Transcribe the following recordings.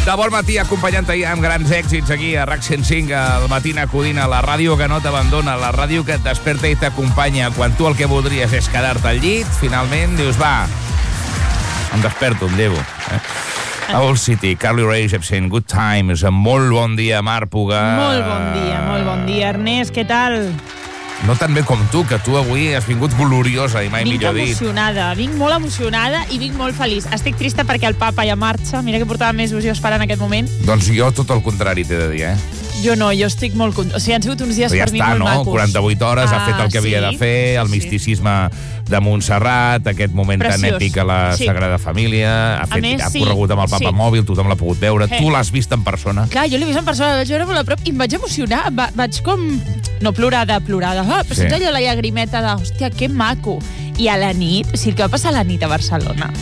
De bon matí, acompanyant-te ja amb grans èxits aquí a RAC 105, al Matina Codina, la ràdio que no t'abandona, la ràdio que et desperta i t'acompanya. Quan tu el que voldries és quedar-te al llit, finalment dius, va, em desperto, em llevo. Owl City, Carly Rae Jepsen, Good Times. Molt bon dia, Mar Puga. Molt bon dia, Ernest, què tal? No tan bé com tu, que tu avui has vingut gloriosa i mai millor dit. Vinc molt emocionada i vinc molt feliç. Estic trista perquè el papa ja marxa. Mira que portava mesos jo esperant aquest moment. Doncs jo tot el contrari t'he de dir, Jo no, jo estic molt contenta. O sigui, han sigut uns dies per mi molt macos. 48 hores, ha fet el que havia de fer, el misticisme de Montserrat, aquest moment tan èpic a la Sagrada Família, ha corregut amb el papa mòbil, tothom l'ha pogut veure, tu l'has vist en persona. Clar, jo l'he vist en persona, vaig veure molt a prop i em vaig emocionar, vaig com... No plorar de... però sents allò la llagrimeta de, hòstia, que maco. I a la nit, o sigui, el que va passar a la nit a Barcelona,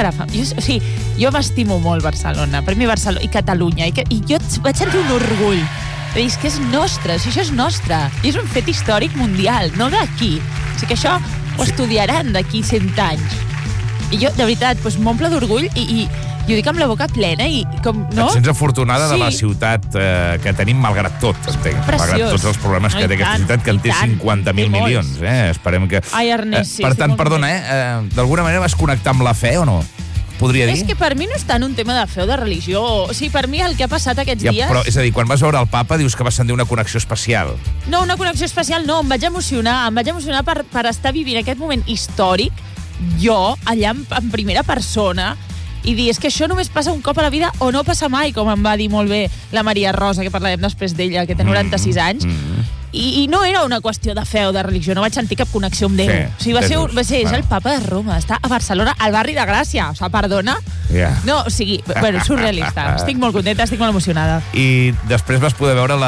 jo m'estimo molt Barcelona, per mi Barcelona i Catalunya, i jo vaig sentir un orgull. És que és nostre, si això és nostre. I és un fet històric mundial, no d'aquí. O sigui que això ho estudiaran d'aquí 100 anys. I jo, de veritat, m'omple d'orgull i ho dic amb la boca plena i com, no? Et sents afortunada de la ciutat que tenim malgrat tot, entenc. Malgrat tots els problemes que té aquesta ciutat, que en té 50.000 milions. Esperem que... Ai, Ernest, sí. Per tant, perdona, d'alguna manera vas connectar amb la fe o no? Podria dir? És que per mi no és tant un tema de fe o de religió. O sigui, per mi el que ha passat aquests dies... Però, és a dir, quan vas veure el papa dius que vas sentir una connexió especial. No, una connexió especial no, em vaig emocionar per estar vivint aquest moment històric, jo, allà en primera persona, i dir, és que això només passa un cop a la vida o no passa mai, com em va dir molt bé la Maria Rosa, que parlarem després d'ella, que té 96 anys, i no era una qüestió de fe o de religió, no vaig sentir cap connexió amb Déu. O sigui, és el papa de Roma, està a Barcelona, al barri de Gràcia, o sigui, perdona? No, o sigui, surrealista. Estic molt contenta, estic molt emocionada. I després vas poder veure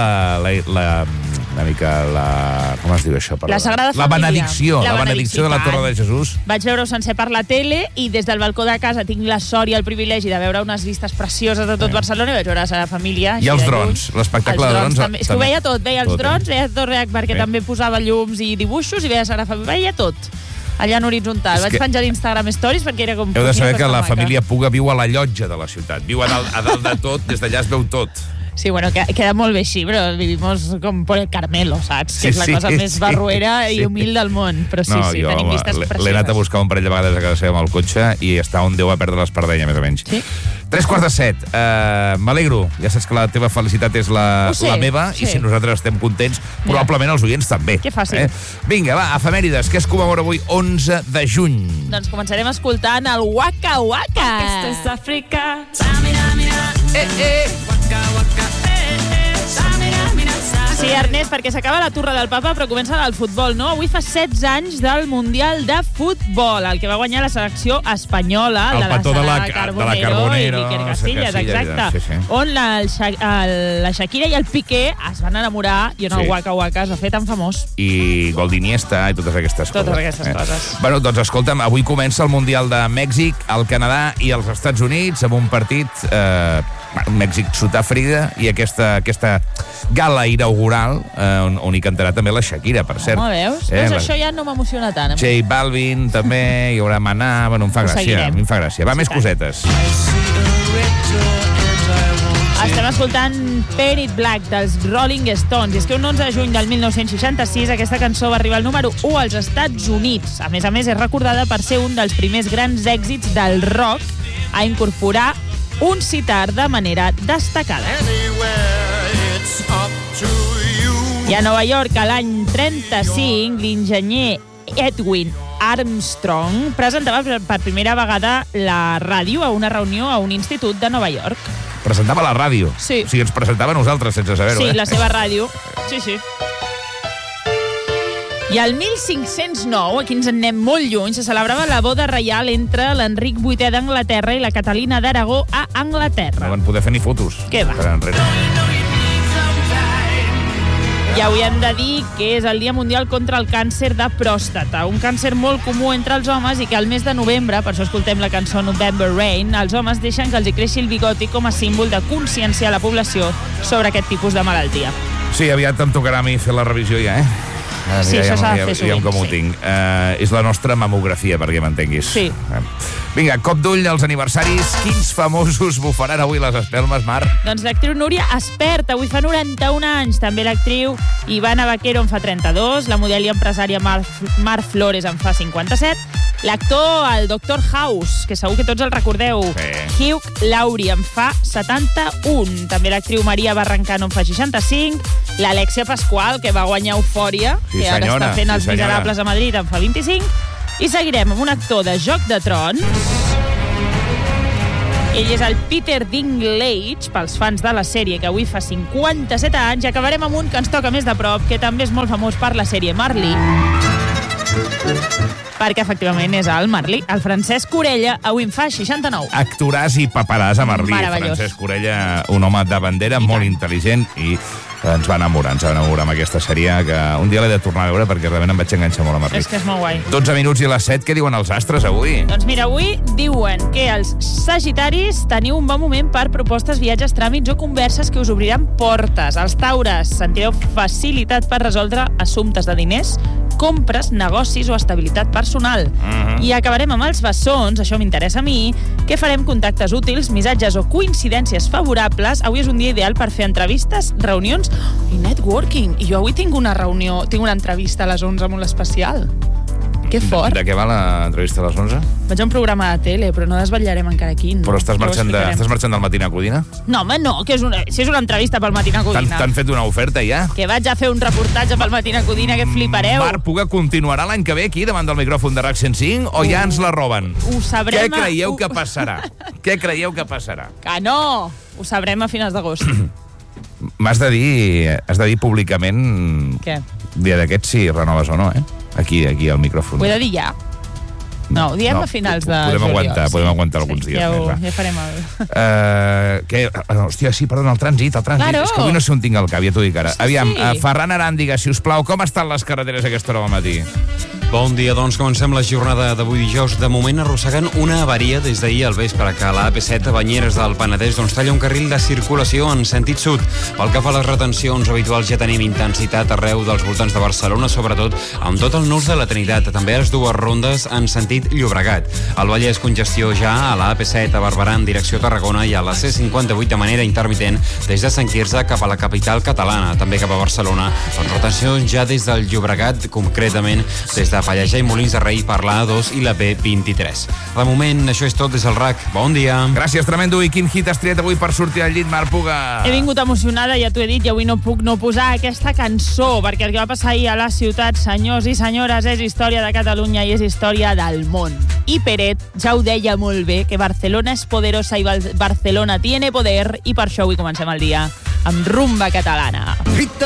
una mica com es diu això? La Sagrada Família. La benedicció de la Torre de Jesús. Vaig veure-ho sencer per la tele i des del balcó de casa tinc la sort i el privilegi de veure unes vistes precioses de tot Barcelona i vaig veure la Sagrada Família. I els drons, l'espectacle de drons. És que ho veia tot, veia els drons, veia tot perquè també posava llums i dibuixos i veia la Sagrada Família, veia tot. Allà en horitzontal. Vaig penjar l'Instagram Stories perquè era com... Heu de saber que la família Puga viu a la llotja de la ciutat. Viu a dalt de tot, des d'allà es veu tot. Sí, bueno, queda molt bé així, però vivimos com por el Carmelo, saps? Que és la cosa més barruera i humil del món. Però tenim vistes precioses. L'he anat a buscar un parell de vegades a casa seva amb el cotxe i està on Déu va perdre l'espardenya, més o menys. Sí? 3:45. M'alegro. Ja saps que la teva felicitat és la meva i si nosaltres estem contents, probablement els oients també. Que fàcil. Vinga, va, efemèrides. Què es commemora avui 11 de juny? Doncs començarem escoltant el Waka Waka. Aquesta és Àfrica. Waka Waka. Sí, Ernest, perquè s'acaba la turra del papa, però comença el futbol, no? Avui fa 16 anys del Mundial de Futbol, el que va guanyar la selecció espanyola, el petó de la Carbonero i Iker Casillas, exacte. Sí. On la Shakira i el Piqué es van enamorar i on el Waka Waka es va fer tan famós. I gol d'Iniesta i totes aquestes coses. Totes aquestes coses. Bueno, doncs escolta'm, avui comença el Mundial de Mèxic, el Canadà i els Estats Units amb un partit... Mèxic-Sud-àfrica i aquesta gala inaugural on hi cantarà també la Shakira, per cert. Home, veus? Això ja no m'emociona tant. J Balvin també, hi haurà Maná, bueno, em fa gràcia. Va, més cosetes. Estem escoltant Paint It Black dels Rolling Stones. I és que un 11 de juny del 1966 aquesta cançó va arribar al número 1 als Estats Units. A més, és recordada per ser un dels primers grans èxits del rock a incorporar un sitar de manera destacada. I a Nova York, a l'any 35, l'enginyer Edwin Armstrong presentava per primera vegada la ràdio a una reunió a un institut de Nova York. Presentava la ràdio? Sí. O sigui, ens presentava a nosaltres sense saber-ho, Sí, la seva ràdio. Sí. I el 1509, aquí ens en anem molt lluny, se celebrava la boda reial entre l'Enric VIII d'Anglaterra i la Catalina d'Aragó a Anglaterra. No van poder fer ni fotos. Què va? I avui hem de dir que és el Dia Mundial contra el Càncer de Pròstata, un càncer molt comú entre els homes i que al mes de novembre, per això escoltem la cançó November Rain, els homes deixen que els hi creixi el bigoti com a símbol de conscienciar la població sobre aquest tipus de malaltia. Sí, aviat em tocarà a mi fer la revisió ja, Sí, això s'ha de fer sovint. Com ho tinc. És la nostra mamografia, perquè m'entenguis. Sí. Vinga, cop d'ull als aniversaris. Quins famosos bufaran avui les espelmes, Mar? Doncs l'actriu Núria Espert, avui fa 91 anys. També l'actriu Ivana Vaquero en fa 32. La model i empresària Mar Flores en fa 57. L'actor, el Dr. House, que segur que tots el recordeu. Sí. Hugh Laurie en fa 71. També l'actriu Maria Barrancano en fa 65. L'Alexia Pasqual, que va guanyar Eufòria, Sí, que ara senyora, està fent Els sí, senyora. Miserables a Madrid, en fa 25. I seguirem amb un actor de Joc de Trons. Ell és el Peter Dinklage, pels fans de la sèrie, que avui fa 57 anys. I acabarem amb un que ens toca més de prop, que també és molt famós per la sèrie Marley. Perquè, efectivament, és el Marley. El Francesc Orella avui en fa 69. Actoràs i paperàs a Merlí. Meravellós. Francesc Orella, un home de bandera, molt intel·ligent, i ens va enamorar amb aquesta sèrie, que un dia l'he de tornar a veure perquè realment em vaig enganxar molt a Merlí. És que és molt guai. 12 minuts i les 7, què diuen els astres avui? Doncs mira, avui diuen que els sagitaris teniu un bon moment per propostes, viatges, tràmits o converses que us obriran portes. Els taures sentireu facilitat per resoldre assumptes de diners, compres, negocis o estabilitat personal. I acabarem amb els bessons, això m'interessa a mi, que farem contactes útils, missatges o coincidències favorables. Avui és un dia ideal per fer entrevistes, reunions i networking. I jo avui tinc una reunió, tinc una entrevista a les 11 molt especial. Que fort. De què va l'entrevista a les 11? Vaig a un programa de tele, però no desvetllarem encara quin. Però estàs marxant del Matina Codina? No, home, no, que si és una entrevista pel Matina Codina. T'han fet una oferta ja? Que vaig a fer un reportatge pel Matina Codina, que flipareu. Marc Puga continuarà l'any que ve aquí davant del micròfon de RAC 105 o ja ens la roben? Ho sabrem... Què creieu que passarà? Què creieu que passarà? Que no! Ho sabrem a finals d'agost. Has de dir públicament... Què? Dia d'aquests si renoves o no, eh? Aquí al micròfon. Ho he de dir ja? No, ho diem a finals de juliol. Podem aguantar alguns dies més, va. Ja farem el... Hòstia, sí, perdona, el trànsit. Claro. És que avui no sé on tinc el cap, ja t'ho dic ara. Sí. Aviam, Ferran Aràndiga, si us plau, com estan les carreteres a aquesta hora del matí? Bon dia, doncs comencem la jornada d'avui dijous. De moment arrosseguen una avaria des d'ahir al vespre, que a la AP7 a Banyeres del Penedès talla un carril de circulació en sentit sud. Pel que fa a les retencions habituals, ja tenim intensitat arreu dels voltants de Barcelona, sobretot amb tot el nus de la Trinitat. També a les dues rondes en sentit Llobregat. Al Vallès, congestió ja a la AP7 a Barberà en direcció Tarragona i a la C58 de manera intermitent des de Sant Quirze cap a la capital catalana. També cap a Barcelona, doncs retencions ja des del Llobregat, concretament des de Pallejà i Molins de Rei per la A2 i la B23. De moment, això és tot des del RAC. Bon dia. Gràcies, tremendo. I quin hit has triat avui per sortir al llit, Marc Puga? He vingut emocionada, ja t'ho he dit, i avui no puc no posar aquesta cançó, perquè el que va passar ahir a la ciutat, senyors i senyores, és història de Catalunya i és història del món. I Peret ja ho deia molt bé, que Barcelona és poderosa i Barcelona tiene poder, i per això avui comencem el dia amb rumba catalana.